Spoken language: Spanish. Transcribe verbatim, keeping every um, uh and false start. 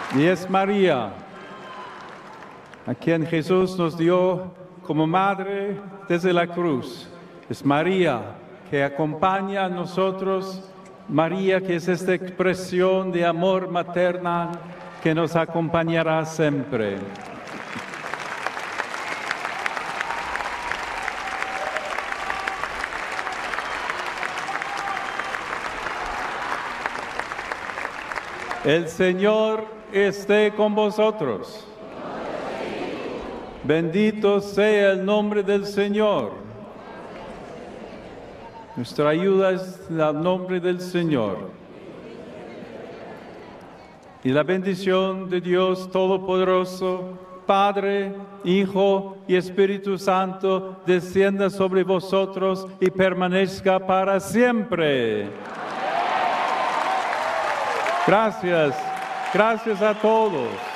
Y es María, a quien Jesús nos dio como madre desde la cruz. Es María que acompaña a nosotros, María que es esta expresión de amor materna que nos acompañará siempre. El Señor esté con vosotros. Bendito sea el nombre del Señor. Nuestra ayuda es el nombre del Señor. Y la bendición de Dios Todopoderoso, Padre, Hijo y Espíritu Santo, descienda sobre vosotros y permanezca para siempre. Gracias, gracias a todos.